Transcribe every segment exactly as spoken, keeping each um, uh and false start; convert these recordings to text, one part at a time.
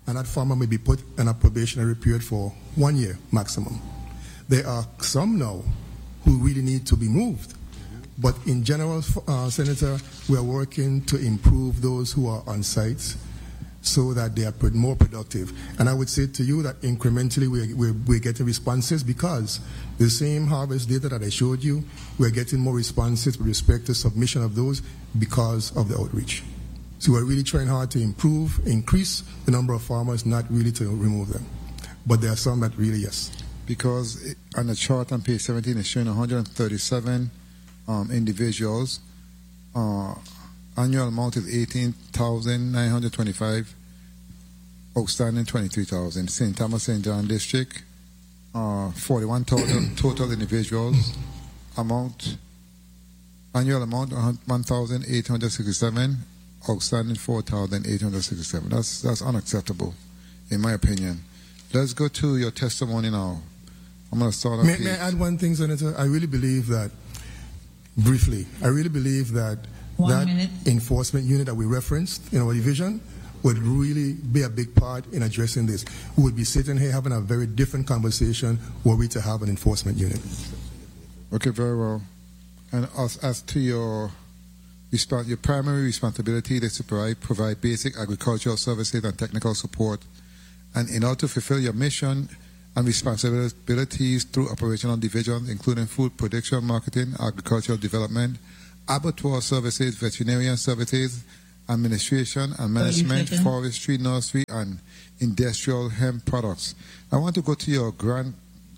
and that farmer may be put in a probationary period for one year maximum. There are some now who really need to be moved. But in general, uh, Senator, we are working to improve those who are on sites so that they are more productive. And I would say to you that incrementally we're, we're, we're getting responses, because the same harvest data that I showed you, we're getting more responses with respect to submission of those because of the outreach. So we're really trying hard to improve, increase the number of farmers, not really to remove them. But there are some that really, yes. Because on the chart on page seventeen, it's showing one hundred thirty-seven um, individuals. Uh, annual amount is eighteen thousand nine hundred twenty-five. Outstanding twenty-three thousand. Saint Thomas, Saint John District, uh, forty-one thousand total individuals. Amount, annual amount one thousand eight hundred sixty-seven. Outstanding four thousand eight hundred sixty-seven. That's that's unacceptable, in my opinion. Let's go to your testimony now. I'm going to start off. May, may I add one thing, Senator? I really believe that, briefly, I really believe that one that minute. enforcement unit that we referenced in our division would really be a big part in addressing this. We would be sitting here having a very different conversation were we to have an enforcement unit. Okay, very well. And as, as to your your primary responsibility is to provide, provide basic agricultural services and technical support. And in order to fulfill your mission and responsibilities through operational divisions, including food production, marketing, agricultural development, abattoir services, veterinarian services, administration and management, forestry, nursery, and industrial hemp products. I want to go to your grant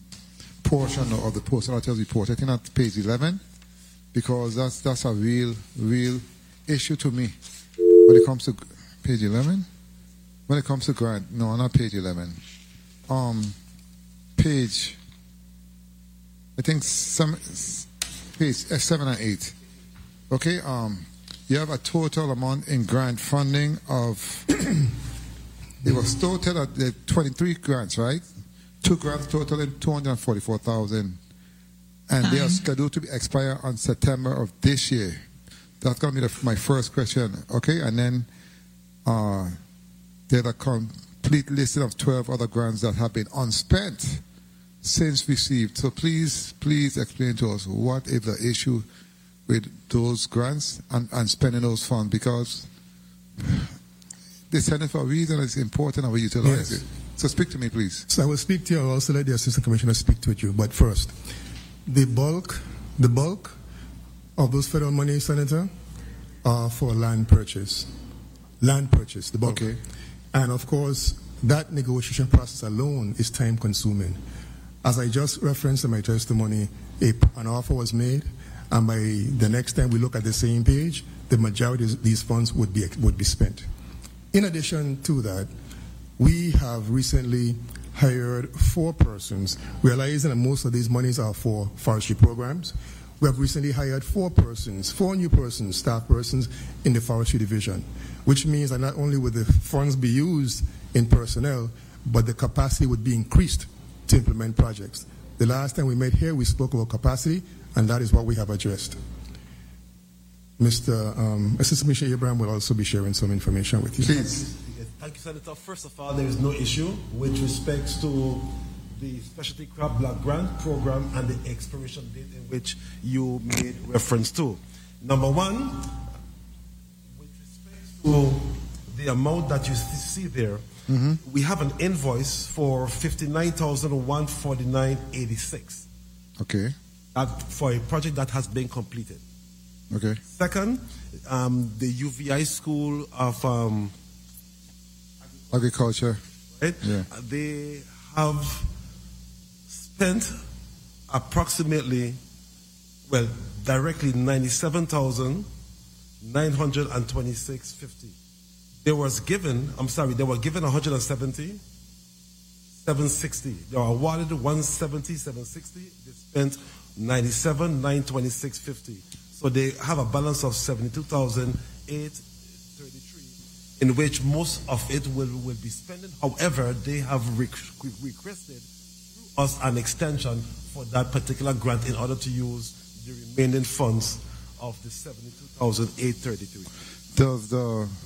portion of the Postal Authorities report. I think that's page eleven, because that's that's a real, real issue to me when it comes to page eleven. When it comes to grant, no, not page eleven. Um, page, I think some page uh, seven and eight. Okay. Um, you have a total amount in grant funding of. It was total at uh, twenty-three grants, right? Two grants totaling two hundred forty-four thousand, and Time. They are scheduled to expire on September of this year. That's going to be the, my first question. Okay, and then. Uh, There's a complete list of twelve other grants that have been unspent since received. So please, please explain to us what is the issue with those grants and, and spending those funds, because they send it for a reason. It's important how we utilize yes. it. So speak to me, please. So I will speak to you. I'll also let the Assistant Commissioner speak to you. But first, the bulk, the bulk of those federal money, Senator, are for land purchase. Land purchase, the bulk. Okay. And of course, that negotiation process alone is time consuming. As I just referenced in my testimony, a, an offer was made, and by the next time we look at the same page, the majority of these funds would be would be spent. In addition to that, we have recently hired four persons, realizing that most of these monies are for forestry programs. We have recently hired four persons, four new persons, staff persons in the forestry division, which means that not only would the funds be used in personnel, but the capacity would be increased to implement projects. The last time we met here, we spoke about capacity, and that is what we have addressed. Mister Um, Assistant Commissioner Abraham will also be sharing some information with you. Please. Thank you, Senator. First of all, there is no issue with respect to the Specialty Crop Block Grant Program and the expiration date in which you made reference to. Number one, with respect to the amount that you see there, mm-hmm. we have an invoice for fifty-nine thousand one hundred forty-nine dollars and eighty-six cents. Okay. That, for a project that has been completed. Okay. Second, um, the U V I School of um, Agriculture. Right? Yeah. They have spent approximately, well, directly ninety-seven thousand nine hundred twenty-six dollars and fifty cents. They was given, I'm sorry, they were given one hundred seventy, seven hundred sixty. They were awarded one hundred seventy, seven hundred sixty. They spent ninety-seven thousand nine hundred twenty-six dollars and fifty cents. So they have a balance of seventy-two thousand eight hundred thirty-three, in which most of it will, will be spent. However, they have rec- requested through us an extension for that particular grant in order to use the remaining funds of the seventy-two thousand eight hundred thirty-three. Does the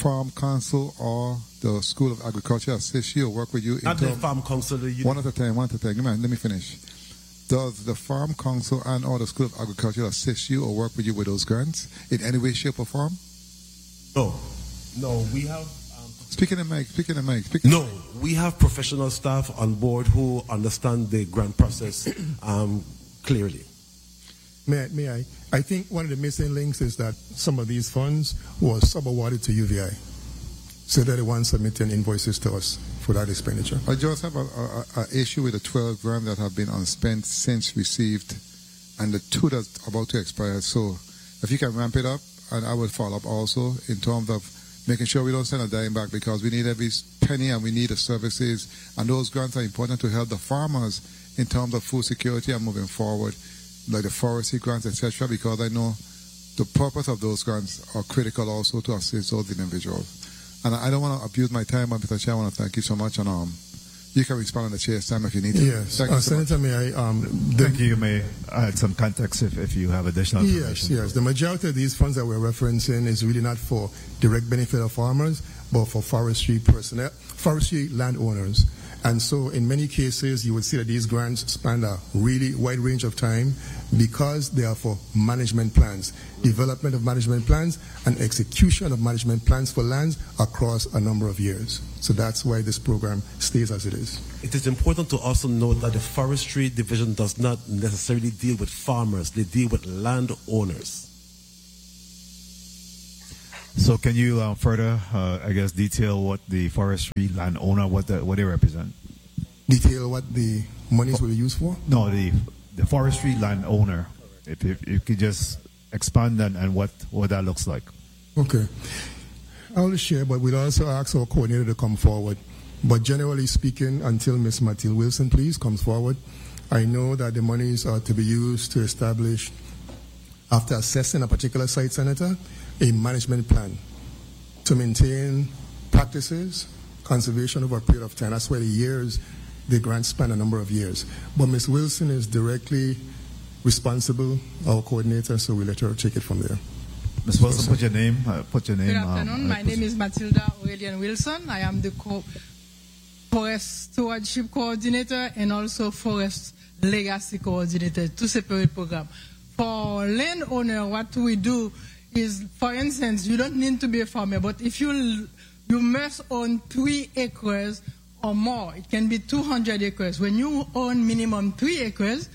Farm Council or the School of Agriculture assist you or work with you? Not the term- Farm Council. The one at a time, one at a time. Let me, let me finish. Does the Farm Council and or the School of Agriculture assist you or work with you with those grants in any way, shape, or form? No. No, we have... Um, speaking of Mike, speaking of Mike. Speak no, we have professional staff on board who understand the grant process um, clearly. May I, may I? I think one of the missing links is that some of these funds were sub-awarded to U V I. So they're the ones submitting invoices to us for that expenditure. I just have a, a, a issue with the twelve grand that have been unspent since received and the two that's about to expire. So if you can ramp it up, and I will follow up also in terms of making sure we don't send a dime back, because we need every penny and we need the services, and those grants are important to help the farmers in terms of food security and moving forward, like the forestry grants, et cetera, because I know the purpose of those grants are critical also to assist those individuals. And I don't want to abuse my time, but Mister Chair, I want to thank you so much, and um, you can respond on the chair's time if you need to. Yes, Thank uh, you so Senator, much. may I? Um, the, Thank you. You may add some context if, if you have additional yes, information. yes. The majority of these funds that we're referencing is really not for direct benefit of farmers, but for forestry personnel, forestry landowners. And so in many cases, you would see that these grants span a really wide range of time because they are for management plans, development of management plans, and execution of management plans for lands across a number of years. So that's why this program stays as it is. It is important to also note that the forestry division does not necessarily deal with farmers. They deal with landowners. So can you uh, further, uh, I guess, detail what the forestry landowner, what the, what they represent? Detail what the monies will be used for? No, the the forestry landowner. If, if you could just expand on, on what, what that looks like. Okay. I'll share, but we'll also ask our coordinator to come forward. But generally speaking, until Miz Mathilde Wilson, please, comes forward, I know that the monies are to be used to establish, after assessing a particular site, Senator, a management plan to maintain practices, conservation over a period of time. That's why the years, the grant span a number of years. But Miz Wilson is directly responsible, our coordinator, so we'll let her take it from there. Miz Wilson, put your name. Uh, put your name. Good afternoon. Um, My name is Matilda Aurelian Wilson. I am the co- Forest Stewardship Coordinator and also Forest Legacy Coordinator, two separate programs. For landowner, what we do is, for instance, you don't need to be a farmer, but if you you must own three acres or more, it can be two hundred acres. When you own minimum three acres,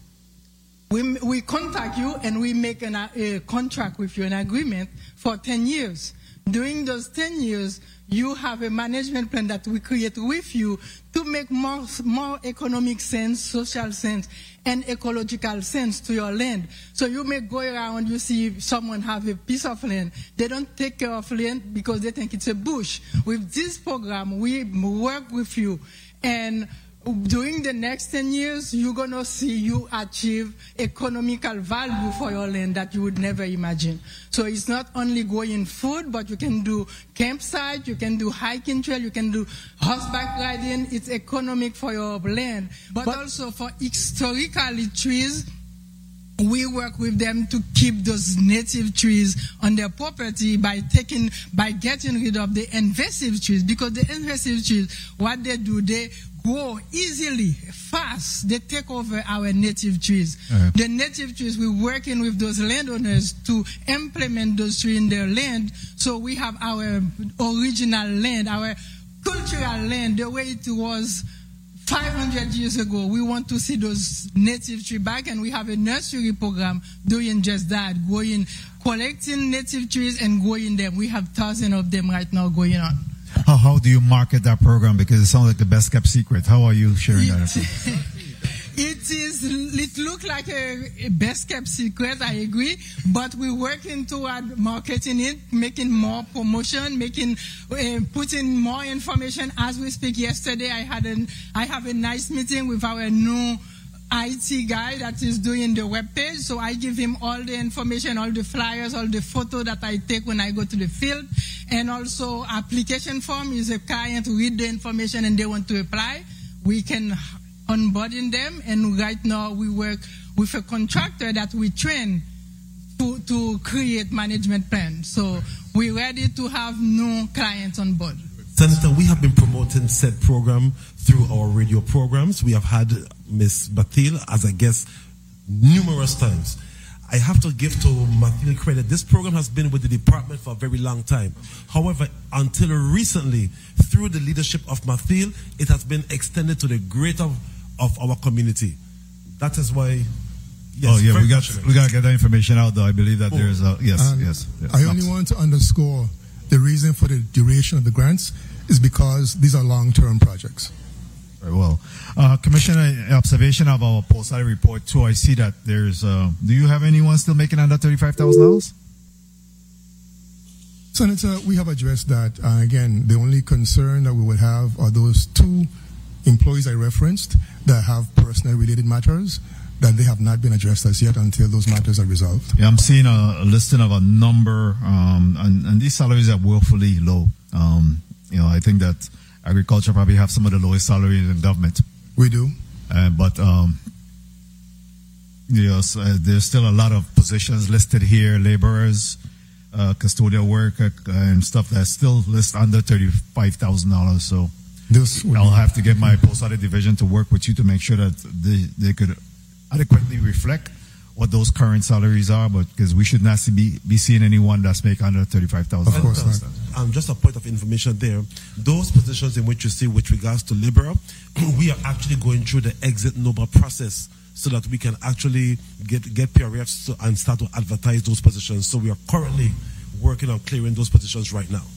we we contact you and we make an, a contract with you, an agreement for ten years. During those ten years, you have a management plan that we create with you to make more, more economic sense, social sense, and ecological sense to your land. So you may go around, you see someone have a piece of land. They don't take care of land because they think it's a bush. With this program, we work with you, and during the next ten years, you're going to see you achieve economical value for your land that you would never imagine. So it's not only growing food, but you can do campsite, you can do hiking trail, you can do horseback riding. It's economic for your land. But, but also for historically trees, we work with them to keep those native trees on their property by taking, by getting rid of the invasive trees. Because the invasive trees, what they do, they grow easily, fast. They take over our native trees. Uh-huh. The native trees, we're working with those landowners to implement those trees in their land. So we have our original land, our cultural land, the way it was five hundred years ago. We want to see those native trees back, and we have a nursery program doing just that, growing, collecting native trees and growing them. We have thousands of them right now going on. How, how do you market that program? Because it sounds like the best kept secret. How are you sharing it, that? It is, it looks like a, a best kept secret, I agree, but we're working toward marketing it, making more promotion, making, uh, putting more information as we speak. Yesterday I had an, I have a nice meeting with our new I T guy that is doing the webpage, so I give him all the information, all the flyers, all the photos that I take when I go to the field, and also application form is a client read the information and they want to apply. We can onboarding them, and right now we work with a contractor that we train to, to create management plans. So we're ready to have new clients on board. Senator, we have been promoting said program through our radio programs. We have had Miz Bathil as a guest numerous times. I have to give to Mathil credit. This program has been with the department for a very long time. However, until recently, through the leadership of Mathil, it has been extended to the greater of our community. That is why. Yes, oh yeah, we got passionate. we got to get that information out though. I believe that Oh. there's a yes, And yes. yes. I only want to underscore the reason for the duration of the grants is because these are long-term projects. Very well. Uh, Commissioner, observation of our post-audit report too, I see that there's, uh, do you have anyone still making under thirty-five thousand dollars? Senator, we have addressed that. Uh, again, the only concern that we would have are those two employees I referenced that have personal related matters that they have not been addressed as yet until those matters are resolved. Yeah, I'm seeing a, a listing of a number, um, and, and these salaries are woefully low. Um, you know, I think that agriculture probably have some of the lowest salaries in government. We do. Uh, but um, yes, uh, there's still a lot of positions listed here, laborers, uh, custodial work, uh, and stuff that's still listed under thirty-five thousand dollars. So This would I'll be- have to get my post-audit division to work with you to make sure that they, they could adequately reflect what those current salaries are, but because we should not see, be, be seeing anyone that's making under thirty-five thousand dollars. Of course not. Um, just a point of information there. Those positions in which you see with regards to Libera, we are actually going through the exit NOBA process so that we can actually get, get P R Fs to, and start to advertise those positions. So we are currently working on clearing those positions right now.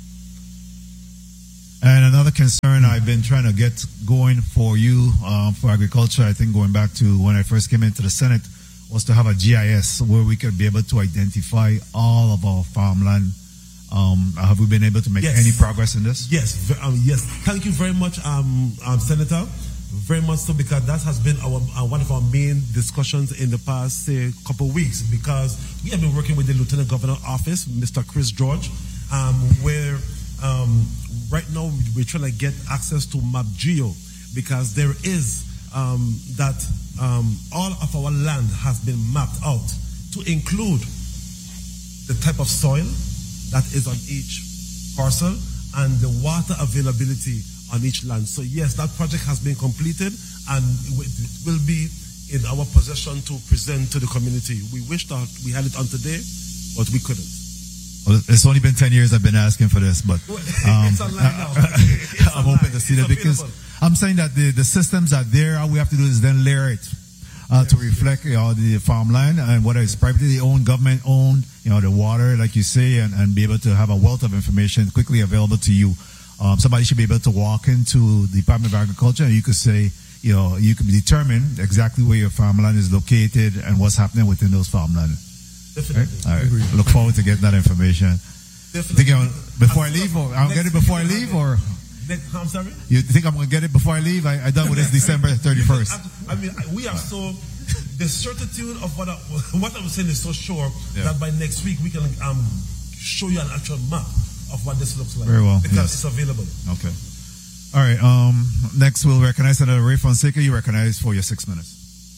And another concern I've been trying to get going for you, um, for agriculture, I think going back to when I first came into the Senate, was to have a G I S where we could be able to identify all of our farmland. Um, have we been able to make Yes. any progress in this? Yes, ve- um, yes. Thank you very much, um, um, Senator. Very much so, because that has been our uh, one of our main discussions in the past, say, couple of weeks, because we have been working with the Lieutenant Governor Office, Mister Chris George, um, where um, right now we're trying to get access to MapGeo, because there is um, that um, all of our land has been mapped out to include the type of soil that is on each parcel and the water availability on each land. So yes, that project has been completed and it will be in our possession to present to the community. We wish that we had it on today, but we couldn't. Well, it's only been ten years I've been asking for this, but um, It's online now. It's I'm online. hoping to see It's that, because available. I'm saying that the, the systems are there. All we have to do is then layer it uh, to reflect you know, the farmland, and whether it's privately owned, government owned, you know, the water, like you say, and, and be able to have a wealth of information quickly available to you. Um, somebody should be able to walk into the Department of Agriculture and you could say, you know, you can determine exactly where your farmland is located and what's happening within those farmland. Definitely. All right. I look forward to getting that information. Definitely. Think I'm, before I leave, or I'll Next get it before I week, leave, or Next, I'm sorry? you think I'm going to get it before I leave? I, I done with this December thirty-first. I mean, we are so, the certitude of what, I, what I'm saying is so sure Yeah. that by next week we can um, show you an actual map of what this looks like. Very well, Because yes. it's available. Okay. All right. Um, next, we'll recognize Senator Ray Fonseca. You recognize for your six minutes.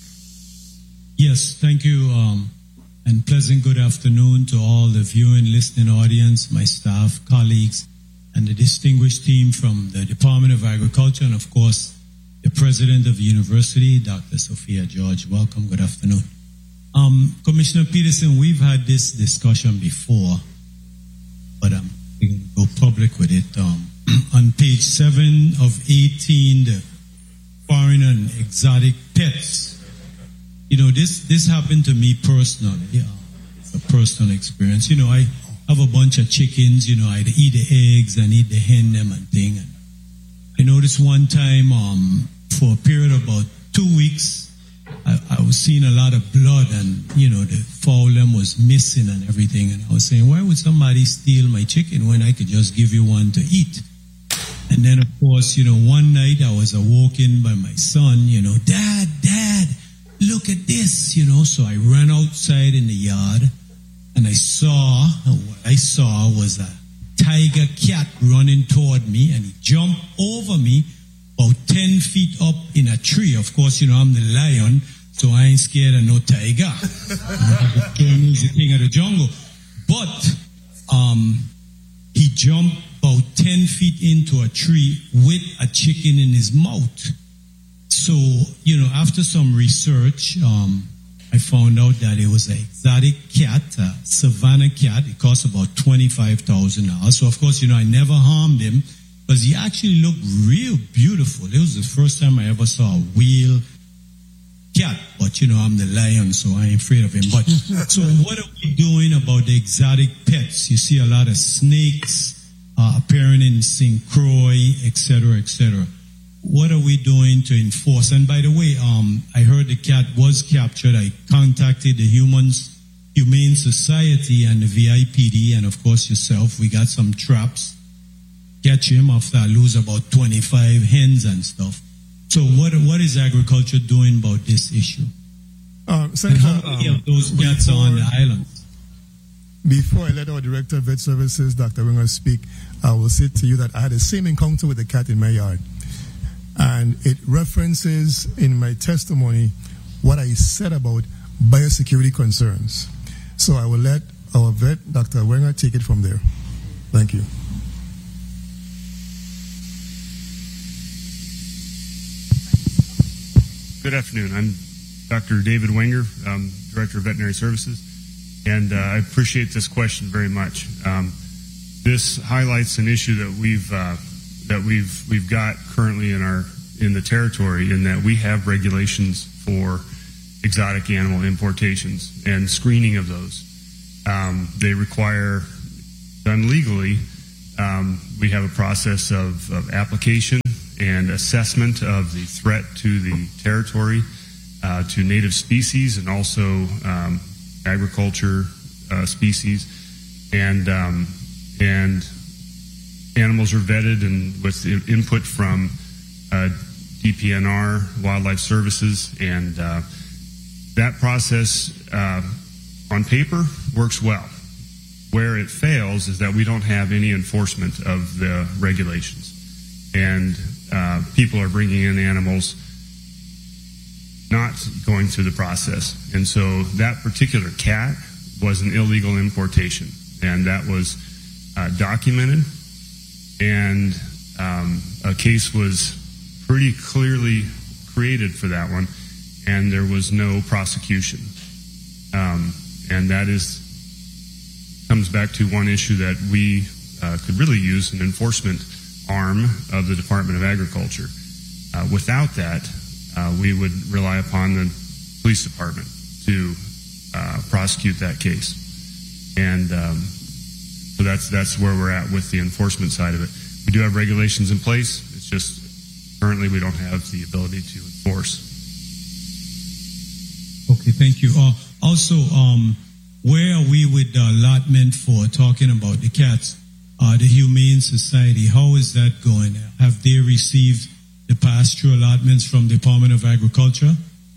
Yes, thank you, um, and pleasant good afternoon to all the viewing, listening audience, my staff, colleagues, and the distinguished team from the Department of Agriculture, and of course, the President of the University, Doctor Sophia George. Welcome, good afternoon. Um, Commissioner Peterson, we've had this discussion before, but I'm going to go public with it. Um, on page seven of eighteen, the foreign and exotic pets. You know, this, this happened to me personally. Yeah, it's a personal experience. You know, I have a bunch of chickens, you know, I'd eat the eggs and eat the hen them and thing. And I noticed one time, um, for a period of about two weeks, I, I was seeing a lot of blood and, you know, the fowl them was missing and everything. And I was saying, why would somebody steal my chicken when I could just give you one to eat? And then, of course, you know, one night I was awoken by my son, you know, Dad, Dad, look at this, you know. So I ran outside in the yard and I saw, what I saw was a tiger cat running toward me, and he jumped over me about ten feet up in a tree. Of course, you know, I'm the lion, so I ain't scared of no tiger. I'm the thing of the jungle. But, um, he jumped about ten feet into a tree with a chicken in his mouth. So, you know, after some research, um, I found out that it was an exotic cat, a savannah cat. It cost about twenty-five thousand dollars. So, of course, you know, I never harmed him because he actually looked real beautiful. It was the first time I ever saw a whale cat. But, you know, I'm the lion, so I ain't afraid of him. But so what are we doing about the exotic pets? You see a lot of snakes uh, appearing in Saint Croix, et cetera, et cetera. What are we doing to enforce? And by the way, um, I heard the cat was captured. I contacted the Humans Humane Society and the V I P D, and of course yourself. We got some traps. Catch him after I lose about twenty-five hens and stuff. So what what is agriculture doing about this issue? Um, Senator, and how many um, of those cats are on the island? Before I let our Director of Vet Services, Doctor Wenger, speak, I will say to you that I had the same encounter with a cat in my yard. And it references in my testimony what I said about biosecurity concerns. So I will let our vet, Doctor Wenger, take it from there. Thank you. Good afternoon. I'm Doctor David Wenger, um, Director of Veterinary Services, and uh, I appreciate this question very much. Um, this highlights an issue that we've uh, that we've we've got currently in our in the territory, in that we have regulations for exotic animal importations and screening of those. Um, they require, done legally, um, we have a process of, of application and assessment of the threat to the territory, uh, to native species, and also um, agriculture uh, species, and um, and animals are vetted and with input from uh, D P N R, Wildlife Services, and uh, that process uh, on paper works well. Where it fails is that we don't have any enforcement of the regulations, and uh, people are bringing in animals not going through the process. And so that particular cat was an illegal importation, and that was uh, documented, and um, a case was pretty clearly created for that one, and there was no prosecution. Um, and that is comes back to one issue that we uh, could really use, an enforcement arm of the Department of Agriculture. Uh, without that, uh, we would rely upon the police department to uh, prosecute that case. And um, so that's that's where we're at with the enforcement side of it. We do have regulations in place. It's just currently we don't have the ability to enforce. Okay, thank you. Uh, also, um, where are we with the allotment for talking about the cats? Uh, the Humane Society, how is that going? Have they received the past two allotments from the Department of Agriculture?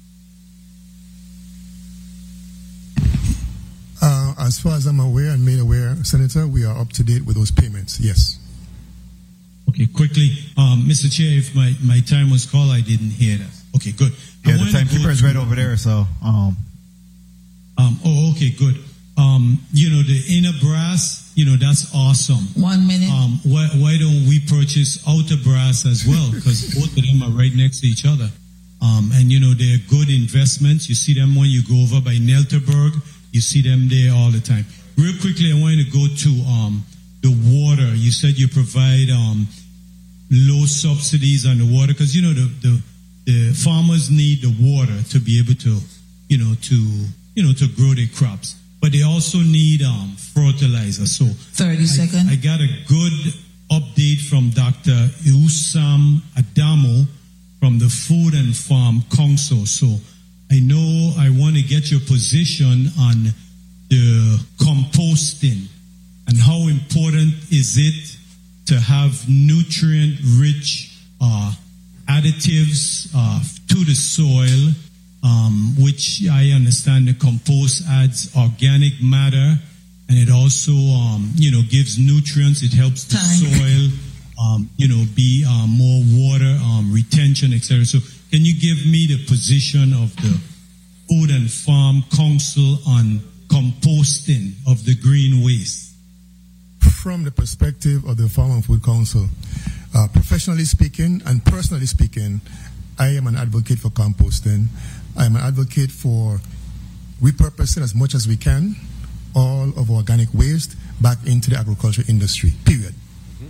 Uh, as far as I'm aware and made aware, Senator, we are up to date with those payments, yes. Okay, quickly, um, Mister Chair, if my, my time was called, I didn't hear that. Okay, good. Yeah, the timekeeper is right over there, so... Um. Um, oh, okay, good. Um, you know, the inner brass, you know, that's awesome. One minute. Um, why, why don't we purchase outer brass as well? Because both of them are right next to each other. Um, and, you know, they're good investments. You see them when you go over by Nelterberg. You see them there all the time. Real quickly, I want to go to um, the water. You said you provide um, low subsidies on the water because, you know, the, the, the farmers need the water to be able to, you know, to... you know, to grow their crops. But they also need um, fertilizer. So thirty seconds. I, I got a good update from Doctor Usam Adamo from the Food and Farm Council. So I know I want to get your position on the composting and how important is it to have nutrient-rich uh, additives uh, to the soil, Um, which I understand the compost adds organic matter, and it also, um, you know, gives nutrients. It helps the Time. soil, um, you know, be uh, more water um, retention, et cetera. So, can you give me the position of the Food and Farm Council on composting of the green waste? from the perspective of the Farm and Food Council, uh, professionally speaking and personally speaking, I am an advocate for composting. I am an advocate for repurposing as much as we can all of organic waste back into the agriculture industry, period. Mm-hmm.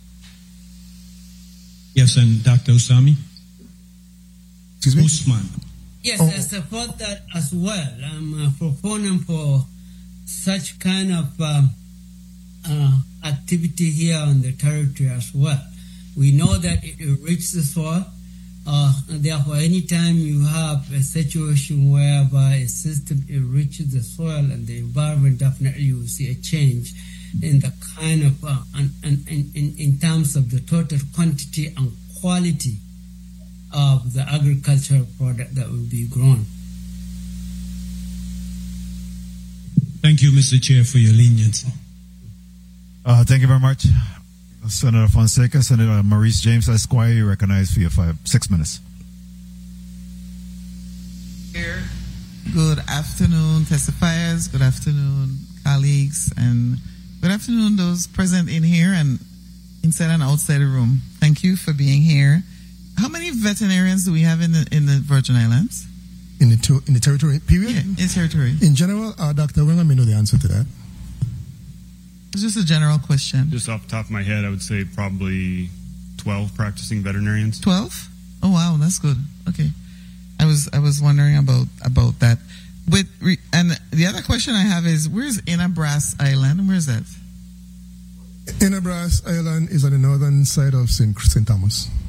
Yes, and Doctor Usami? Excuse me? Usman. Yes, Oh. I support that as well. I'm a proponent for such kind of um, uh, activity here on the territory as well. We know that it enriches the soil. Uh, and therefore, anytime you have a situation whereby a system enriches the soil and the environment, definitely you will see a change in the kind of, uh, and, and, and, in, in terms of the total quantity and quality of the agricultural product that will be grown. Thank you, Mister Chair, for your leniency. Uh, thank you very much. Senator Fonseca, Senator Maurice James Esquire, you recognize for your five, six minutes. Good afternoon, testifiers. Good afternoon, colleagues, and good afternoon those present in here and inside and outside the room. Thank you for being here. How many veterinarians do we have in the in the Virgin Islands? In the to, in the territory, period. Yeah, in the territory. In general, uh, Doctor Wenger may know the answer to that. It's just a general question. Just off the top of my head, I would say probably twelve practicing veterinarians. Twelve? Oh wow, that's good. Okay, I was I was wondering about about that. With re, and the other question I have is, where's Inabras Island? Where's that? Inabras Island is on the northern side of Saint Saint Thomas.